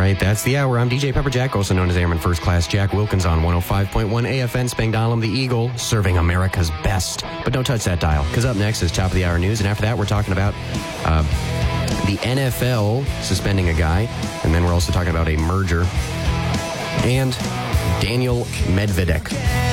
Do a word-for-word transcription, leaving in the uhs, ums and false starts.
right, that's the hour. I'm D J Pepperjack, also known as Airman First Class Jack Wilkins on one oh five point one A F N Spangdahlem, the Eagle, serving America's best. But don't touch that dial, because up next is Top of the Hour News, and after that we're talking about uh, the N F L suspending a guy, and then we're also talking about a merger, and Daniel Medvedev.